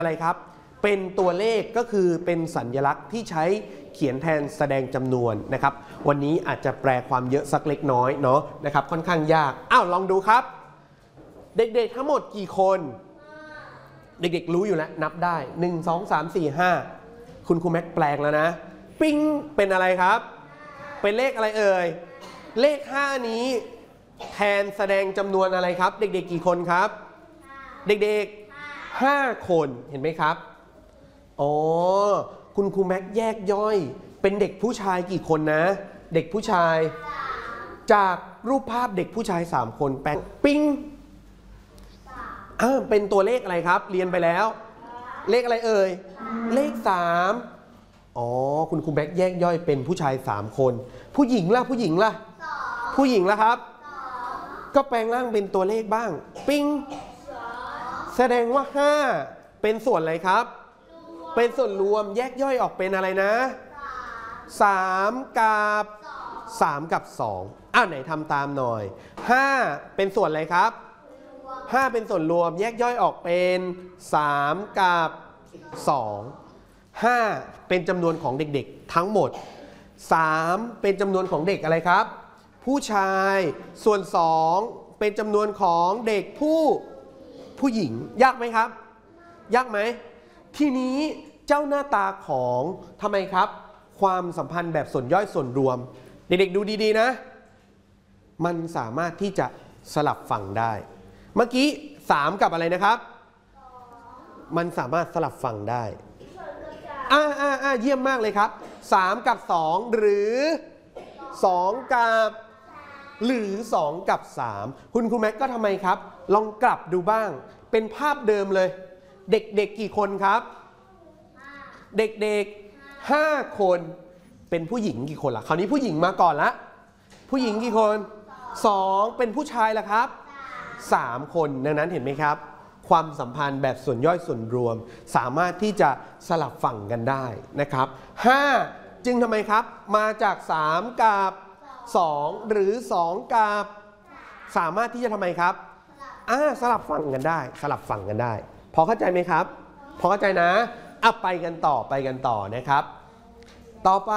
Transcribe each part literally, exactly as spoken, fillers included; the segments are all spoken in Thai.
อะไรครับเป็นตัวเลขก็คือเป็นสัญลักษณ์ที่ใช้เขียนแทนแสดงจำนวนนะครับวันนี้อาจจะแปลความเยอะสักเล็กน้อยเนาะนะครับค่อนข้างยากอ้าวลองดูครับเด็กๆทั้งหมดกี่คนเด็กๆรู้อยู่แล้วนับได้หนึ่ง สอง สาม สี่ ห้าคุณครูแม็กแปลงแล้วนะปิ้งเป็นอะไรครับเป็นเลขอะไรเอ่ยเลขห้านี้แทนแสดงจำนวนอะไรครับเด็กๆกี่คนครับเด็กๆห้าคนเห็นไหมครับอ๋อคุณครูแม็กแยกย่อยเป็นเด็กผู้ชายกี่คนนะเด็กผู้ชายจากรูปภาพเด็กผู้ชายสามคนแปลงปิ้งอ่าเป็นตัวเลขอะไรครับเรียนไปแล้วเลขอะไรเอ่ยเลขสามอ๋อคุณครูแม็กแยกย่อยเป็นผู้ชายสามคนผู้หญิงล่ะผู้หญิงล่ะผู้หญิงล่ะครับก็แปลงร่างเป็นตัวเลขบ้างปิ้งแสดงว่าห้าเป็นส่วนอะไรครับเป็นส่วนรวมแยกย่อยออกเป็นอะไรนะสามกับสามกับสองอ้าวไหนทำตามหน่อยห้าเป็นส่วนอะไรครับห้าเป็นส่วนรวมแยกย่อยออกเป็นสามกับสอง ห้าเป็นจำนวนของเด็กๆทั้งหมดสามเป็นจำนวนของเด็กอะไรครับผู้ชายส่วนสองเป็นจำนวนของเด็กผู้ผู้หญิงยากไหมครับยากไหมทีนี้เจ้าหน้าตาของทำไมครับความสัมพันธ์แบบส่วนย่อยส่วนรวมเด็กๆดูดีๆนะมันสามารถที่จะสลับฝั่งได้เมื่อกี้สามกับอะไรนะครับมันสามารถสลับฝั่งได้อ่าอ่าอ่าเยี่ยมมากเลยครับสามกับสองหรือสองกับหรือสองกับสามคุณครูแม็กก็ทำไมครับลองกลับดูบ้างเป็นภาพเดิมเลยเด็กๆกี่คนครับเด็กๆห้าคนเป็นผู้หญิงกี่คนล่ะคราวนี้ผู้หญิงมาก่อนละผู้หญิงกี่คนสองเป็นผู้ชายล่ะครับสามคนดังนั้นเห็นไหมครับความสัมพันธ์แบบส่วนย่อยส่วนรวมสามารถที่จะสลับฝั่งกันได้นะครับห้าจึงทำไมครับมาจากสามกับสองหรือสองกับสามารถที่จะทำไมครับอ่าสลับฝั่งกันได้สลับฝั่งกันได้พอเข้าใจไหมครับพอเข้าใจนะอ่ะไปกันต่อไปกันต่อนะครับต่อไป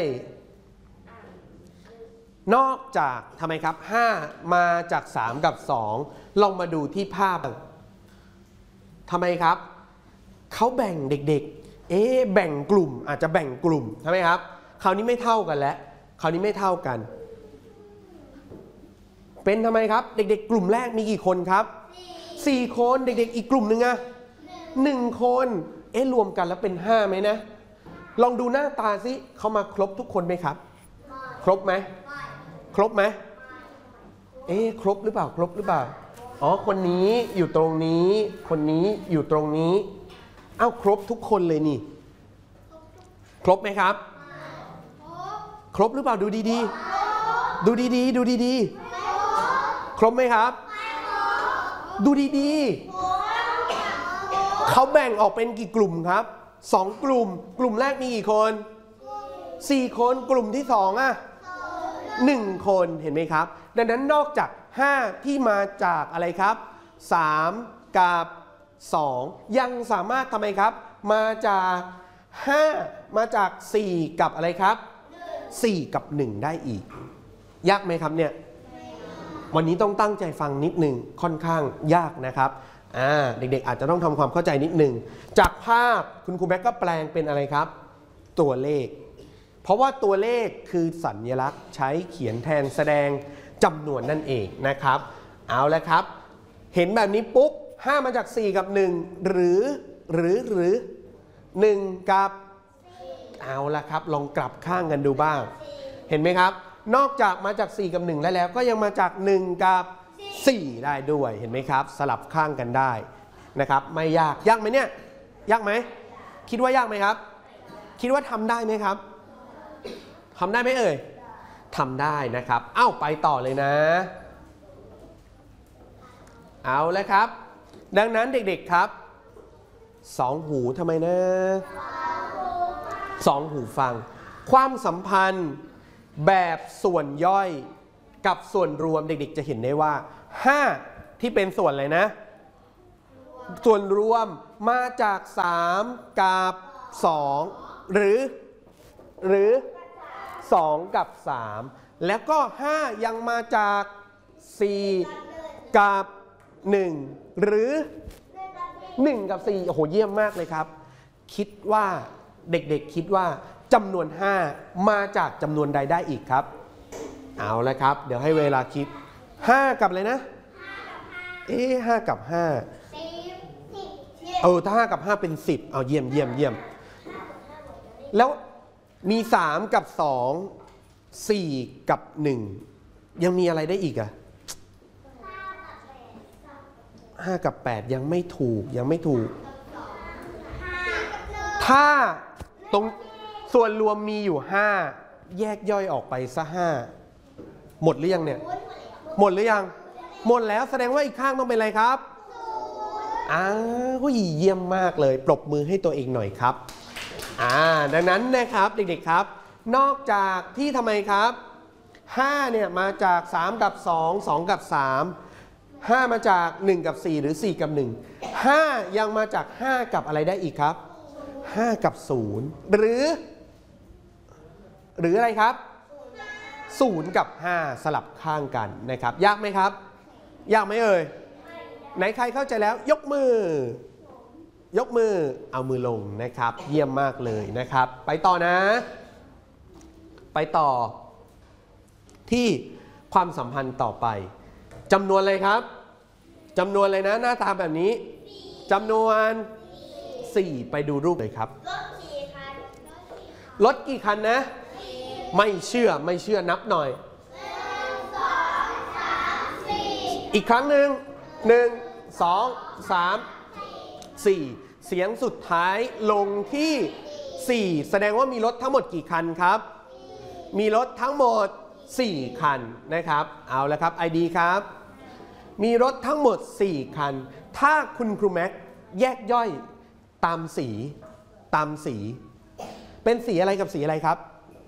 นอกจากทำไมครับห้ามาจากสามกับสองลองมาดูที่ภาพทำไมครับเขาแบ่งเด็กๆเอ๊ะแบ่งกลุ่มอาจจะแบ่งกลุ่มใช่ไหมครับคราวนี้ไม่เท่ากันแล้วคราวนี้ไม่เท่ากันเป็นทำไมครับเด็กๆกลุ่มแรกมีกี่คนครับสี่คนเด็กๆอีกกลุ่มหนึ่งอะหนึ่งคนเอ๊ะรวมกันแล้วเป็นห้าไหมนะลองดูหน้าตาสิเขามาครบทุกคนไหมครับครบไหมครบไหมเอ๊ะครบหรือเปล่าครบหรือเปล่าอ๋อคนนี้อยู่ตรงนี้คนนี้อยู่ตรงนี้เอ้าครบทุกคนเลยนี่ครบไหมครับครบหรือเปล่าดูดีๆดูดีๆดูดีๆครบไหมครับดูดีๆเขาแบ่งออกเป็นกี่กลุ่มครับสองกลุ่มกลุ่มแรกมีกี่คนสี่คนกลุ่มที่สองอ่ะหนึ่งคนเห็นไหมครับดังนั้นนอกจากห้าที่มาจากอะไรครับสามกับสองยังสามารถทำไมครับมาจากห้ามาจากสี่กับอะไรครับสี่กับหนึ่งได้อีกยากไหมครับเนี่ยวันนี้ต้องตั้งใจฟังนิดหนึ่งค่อนข้างยากนะครับอ่าเด็กๆอาจจะต้องทำความเข้าใจนิดหนึ่งจากภาพคุณครูแม็กก็แปลงเป็นอะไรครับตัวเลขเพราะว่าตัวเลขคือสัญลักษณ์ใช้เขียนแทนแสดงจำนวนนั่นเองนะครับเอาละครับเห็นแบบนี้ปุ๊บห้ามาจากสี่กับหนึ่งหรือหรือหรือหนึ่งกับเอาละครับลองกลับข้างกันดูบ้างเห็นไหมครับนอกจากมาจากสี่กับหนึ่งแล้วแล้วก็ยังมาจากหนึ่งกับสี่ได้ด้วยเห็นไหมครับสลับข้างกันได้นะครับไม่ยากยากไหมเนี่ยยากไหมคิดว่ายากไหมครับคิดว่าทำได้ไหมครับทำได้ไหมเอ่ยทำได้นะครับเอ้าไปต่อเลยนะเอาแล้วครับดังนั้นเด็กๆครับสองหูทำไมนะสองหูฟังความสัมพันธ์แบบส่วนย่อยกับส่วนรวมเด็กๆจะเห็นได้ว่าห้าที่เป็นส่วนอะไรนะส่วนรวมมาจากสามกับสองหรือหรือสองกับสามแล้วก็ห้ายังมาจากสี่กับหนึ่งหรือหนึ่งกับสี่โอ้โหเยี่ยมมากเลยครับคิดว่าเด็กๆคิดว่าจำนวนห้ามาจากจำนวนใดได้อีกครับเอาละครับเดี๋ยวให้เวลาคิดห้ากับอะไรนะเอ๊ะห้ากับห้าเออถ้าห้ากับห้าเป็นสิบเอาเยี่ยมเยี่ยมเยี่ยมแล้วมีสามกับสองสี่กับหนึ่งยังมีอะไรได้อีกอะห้ากับแปดยังไม่ถูกยังไม่ถูกถ้าตรงส่วนรวมมีอยู่ห้าแยกย่อยออกไปซะห้าหมดหรือยังเนี่ยหมดหรือยังหมดแล้วแสดงว่าอีกข้างต้องเป็นอะไรครับอ้าวเยี่ยมมากเลยปรบมือให้ตัวเองหน่อยครับอ่าดังนั้นนะครับเด็กๆครับนอกจากที่ทำไมครับห้าเนี่ยมาจากสามกับสอง สองกับสาม ห้ามาจากหนึ่งกับสี่หรือสี่กับหนึ่ง ห้ายังมาจากห้ากับอะไรได้อีกครับห้ากับศูนย์หรือหรืออะไรครับศูนย์กับห้าสลับข้างกันนะครับยากไหมครับยากไหมเอ่ยไหนใครเข้าใจแล้วยกมือยกมือเอามือลงนะครับเยี่ยมมากเลยนะครับไปต่อนะไปต่อที่ความสัมพันธ์ต่อไปจำนวนอะไรครับจำนวนอะไรนะหน้าตาแบบนี้จำนวนสี่ไปดูรูปเลยครับรถกี่คันนะไม่เชื่อไม่เชื่อนับหน่อยอีกครั้งหนึ่งหนึ่งสองสามสี่เสียงสุดท้ายลงที่สี่แสดงว่ามีรถทั้งหมดกี่คันครับมีรถทั้งหมดสี่คันนะครับเอาละครับ ไอ ดี ครับมีรถทั้งหมดสี่คันถ้าคุณครูแม็กแยกย่อยตามสีตามสีเป็นสีอะไรกับสีอะไรครับ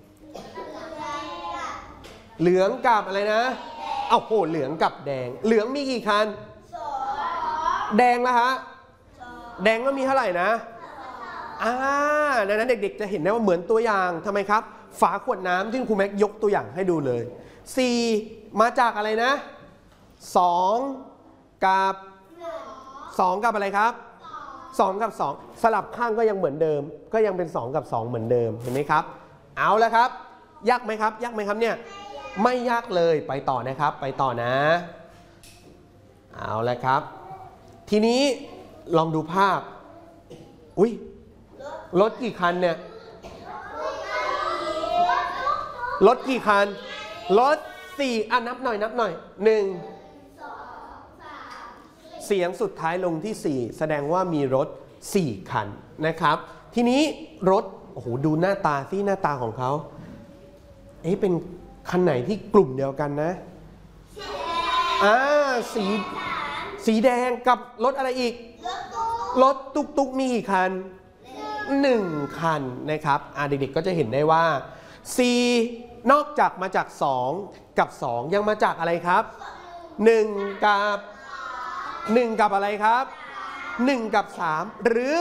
เหลืองกับอะไรนะเอ้าโหเหลืองกับแดงเหลืองมีกี่คันแดงนะฮะแดงก็มีเท่าไหร่นะอ่าดังนั้นเด็กๆจะเห็นได้ว่าเหมือนตัวอย่างทำไมครับฝาขวดน้ำที่ครูแม็กยกตัวอย่างให้ดูเลยสี่มาจากอะไรนะสองกับสองกับอะไรครับสองกับสองสลับข้างก็ยังเหมือนเดิมก็ยังเป็นสองกับสองเหมือนเดิมเห็นไหมครับเอาแล้วครับยากไหมครับยากไหมครับเนี่ยไม่ยากเลยไปต่อนะครับไปต่อนะเอาแล้วครับทีนี้ลองดูภาพอุ้ยรถกี่คันเนี่ยรถกี่คันรถสี่อ่ะนับหน่อยนับหน่อยหนึ่งเสียงสุดท้ายลงที่สี่แสดงว่ามีรถสี่คันนะครับทีนี้รถโอ้โหดูหน้าตาสิหน้าตาของเขาเอ๊ะเป็นคันไหนที่กลุ่มเดียวกันนะอ่าสีสีแดงกับรถอะไรอีกรถตุกตุกมีกี่คันหนึ่งคันนะครับอ่าเด็กๆก็จะเห็นได้ว่า C นอกจากมาจากสองกับสองยังมาจากอะไรครับหนึ่งกับหนึ่งกับอะไรครับหนึ่งกับสามหรือ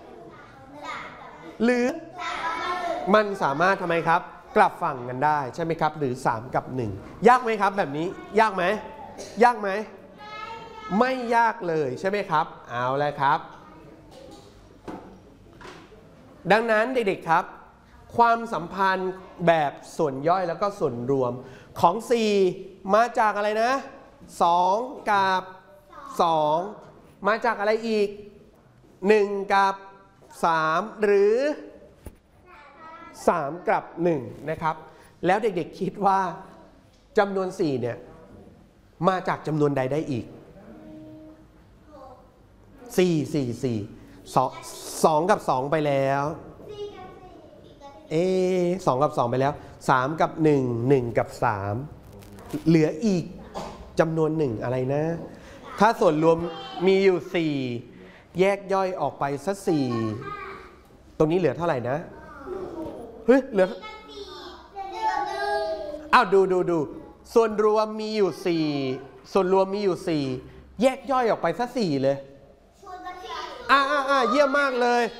หรือมันสามารถทำไมครับกลับฝั่งกันได้ใช่ไหมครับหรือสามกับหนึ่งยากไหมครับแบบนี้ยากไหมยากไหมไม่ยากเลยใช่ไหมครับเอาแล้วครับดังนั้นเด็กๆครับความสัมพันธ์แบบส่วนย่อยแล้วก็ส่วนรวมของสี่มาจากอะไรนะสองกับสองมาจากอะไรอีกหนึ่งกับสามหรือสามกับหนึ่งนะครับแล้วเด็กๆคิดว่าจำนวนสี่เนี่ยมาจากจำนวนใดได้อีกสี่ สี่ สี่ สอง สองกับสองไปแล้วเอ๊ะสองกับสองไปแล้วสามกับหนึ่ง หนึ่งกับสามเหลืออีกจำนวนหนึ่งอะไรนะถ้าส่วนรวมมีอยู่สี่แยกย่อยออกไปสักสี่ตรงนี้เหลือเท่าไหร่นะเฮ้ยเหลืออ้าวดูดูดูส่วนรวมมีอยู่สี่ส่วนรวมมีอยู่สี่แยกย่อยออกไปสักสี่เลยอ่าอ่าเยี่ยมมากเลย